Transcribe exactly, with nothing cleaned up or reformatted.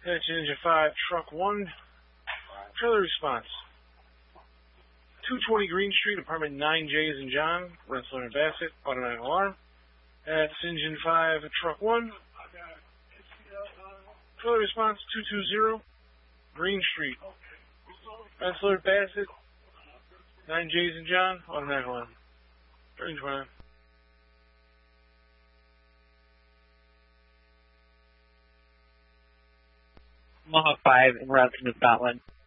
Attention Engine five, Truck one, trailer response. two twenty Green Street, apartment nine J's and John, Rensselaer and Bassett, automatic alarm. That's Engine five, Truck one. Trailer response two two zero, Green Street, Rensselaer, Bassett, nine J's and John, automatic alarm. Range one. Mohawk five in route to New Scotland.